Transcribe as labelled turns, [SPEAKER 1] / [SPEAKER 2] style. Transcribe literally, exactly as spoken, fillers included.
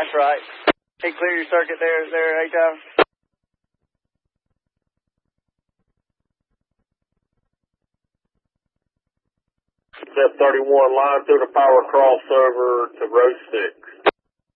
[SPEAKER 1] That's right. Hey, clear your circuit there, there, A-Town.
[SPEAKER 2] Step thirty-one, line through the power crossover to row six.